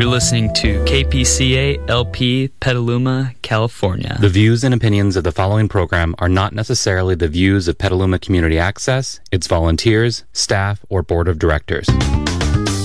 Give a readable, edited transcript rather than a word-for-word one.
You're listening to KPCA LP Petaluma, California. The views and opinions of the following program are not necessarily the views of Petaluma Community Access, its volunteers, staff, or board of directors.